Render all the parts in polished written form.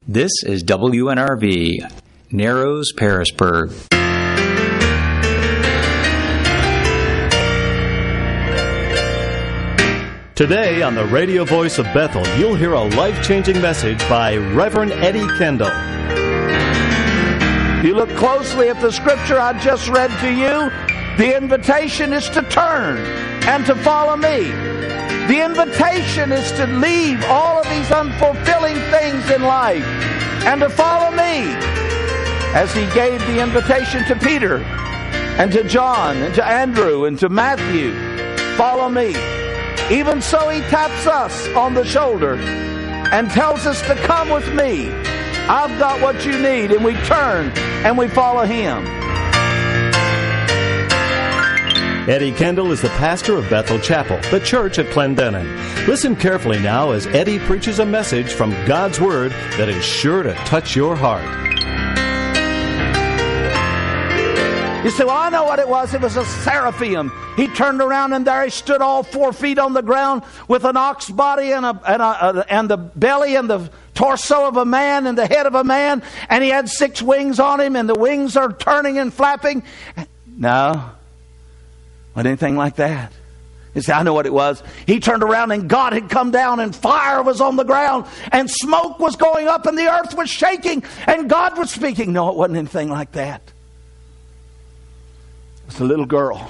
This is WNRV, Narrows, Pearisburg. Today on the radio voice of Bethel, you'll hear a life-changing message by Reverend Eddie Kendall. If you look closely at the scripture I just read to you, the invitation is to turn and to follow me. The invitation is to leave all of these unfulfilling things in life and to follow me. As he gave the invitation to Peter and to John and to Andrew and to Matthew, follow me. Even so, he taps us on the shoulder and tells us to come with me. I've got what you need. And we turn and we follow him. Eddie Kendall is the pastor of Bethel Chapel, the church at Clendenin. Listen carefully now as Eddie preaches a message from God's Word that is sure to touch your heart. You say, well, I know what it was. It was a seraphim. He turned around and there he stood all 4 feet on the ground with an ox body and the belly and the torso of a man and the head of a man. And he had 6 wings on him and the wings are turning and flapping. No. Wasn't anything like that. You say, I know what it was. He turned around and God had come down and fire was on the ground and smoke was going up and the earth was shaking and God was speaking. No, it wasn't anything like that. It was a little girl.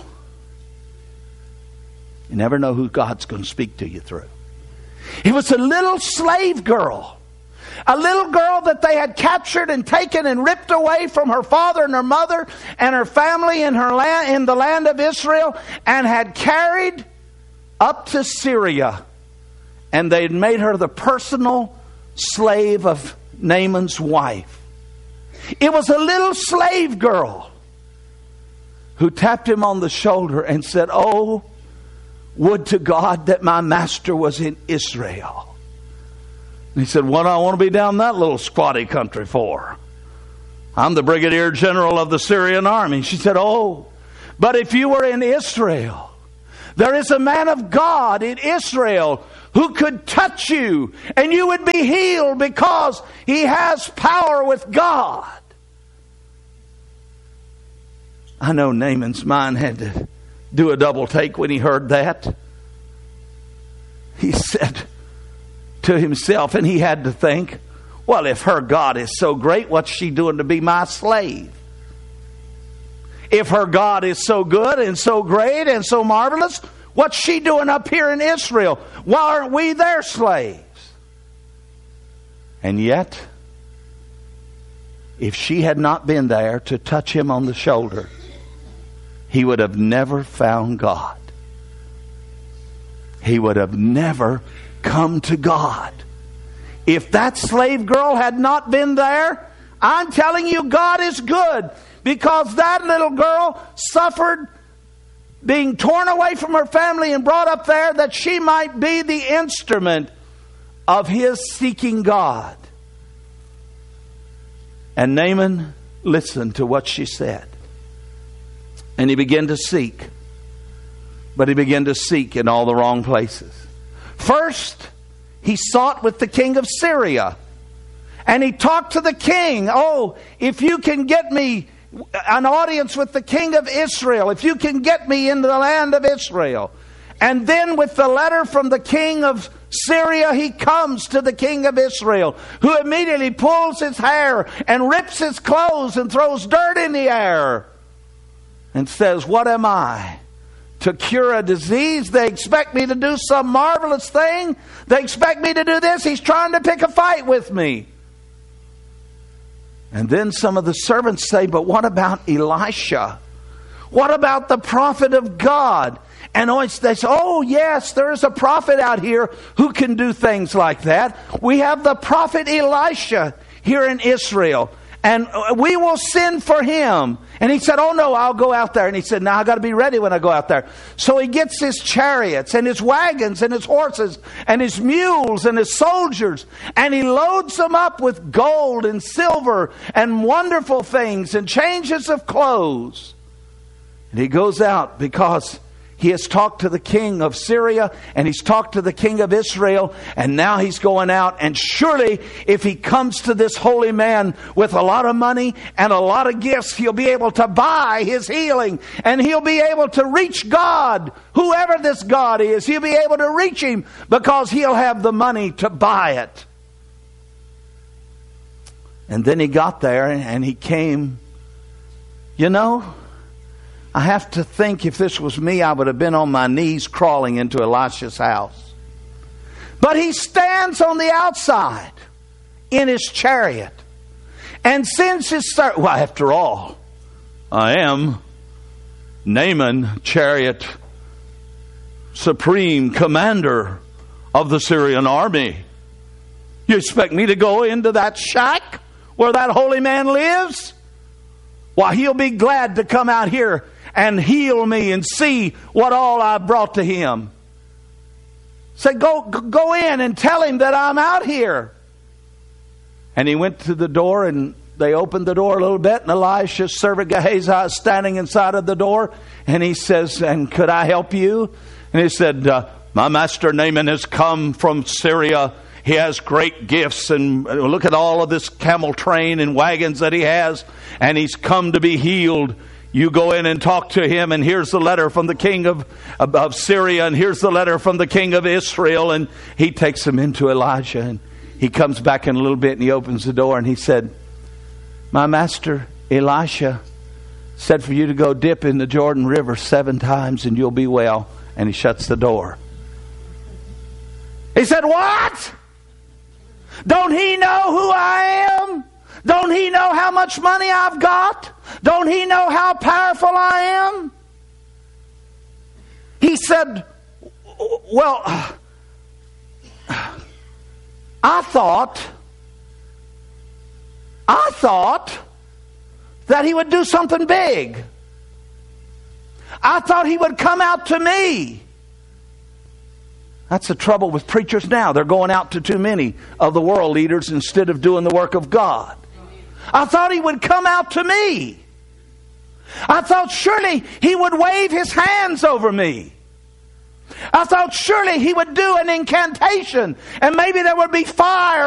You never know who God's going to speak to you through. It was a little slave girl. A little girl that they had captured and taken and ripped away from her father and her mother and her family in the land of Israel and had carried up to Syria. And they had made her the personal slave of Naaman's wife. It was a little slave girl who tapped him on the shoulder and said, "Oh, would to God that my master was in Israel." And he said, "What do I want to be down that little squatty country for? I'm the brigadier general of the Syrian army." She said, "Oh, but if you were in Israel, there is a man of God in Israel who could touch you and you would be healed because he has power with God." I know Naaman's mind had to do a double take when he heard that. He said to himself, and he had to think, well, if her God is so great, what's she doing to be my slave? If her God is so good and so great and so marvelous, what's she doing up here in Israel? Why aren't we their slaves? And yet, if she had not been there to touch him on the shoulder, he would have never found God. He would have never come to God. If that slave girl had not been there, I'm telling you, God is good, because that little girl suffered being torn away from her family and brought up there that she might be the instrument of his seeking God. And Naaman listened to what she said. And he began to seek. But he began to seek in all the wrong places. First, he sought with the king of Syria. And he talked to the king. "Oh, if you can get me an audience with the king of Israel, if you can get me into the land of Israel." And then with the letter from the king of Syria, he comes to the king of Israel, who immediately pulls his hair and rips his clothes and throws dirt in the air and says, "What am I? To cure a disease? They expect me to do some marvelous thing. They expect me to do this. He's trying to pick a fight with me." And then some of the servants say, "But what about Elisha? What about the prophet of God?" And they say, "Oh yes, there is a prophet out here who can do things like that. We have the prophet Elisha here in Israel, and we will send for him." And he said, "Oh no, I'll go out there." And he said, "Now I got to be ready when I go out there." So he gets his chariots and his wagons and his horses and his mules and his soldiers, and he loads them up with gold and silver and wonderful things and changes of clothes. And he goes out because He has talked to the king of Syria, and he's talked to the king of Israel, and now he's going out. And surely if he comes to this holy man with a lot of money and a lot of gifts, he'll be able to buy his healing, and he'll be able to reach God. Whoever this God is, he'll be able to reach him because he'll have the money to buy it. And then he got there and he came. You know, I have to think if this was me, I would have been on my knees crawling into Elisha's house. But he stands on the outside in his chariot and sends his servant. Well, after all, I am Naaman, chariot supreme commander of the Syrian army. You expect me to go into that shack where that holy man lives? Why, he'll be glad to come out here and heal me and see what all I brought to him. Say, go in and tell him that I'm out here. And he went to the door, and they opened the door a little bit, and Elisha's servant Gehazi is standing inside of the door, and he says, and could I help you? And he said, my master Naaman has come from Syria. He has great gifts, and look at all of this camel train and wagons that he has, and he's come to be healed. You go in and talk to him, and here's the letter from the king of Syria, and here's the letter from the king of Israel. And he takes him into Elijah, and he comes back in a little bit, and he opens the door, and he said, my master Elisha said for you to go dip in the Jordan River 7 times and you'll be well. And he shuts the door. He said, what? Don't he know who I am? Don't he know how much money I've got? Don't he know how powerful I am? He said, well, I thought that he would do something big. I thought he would come out to me. That's the trouble with preachers now. They're going out to too many of the world leaders instead of doing the work of God. I thought he would come out to me. I thought surely he would wave his hands over me. I thought surely he would do an incantation, and maybe there would be fire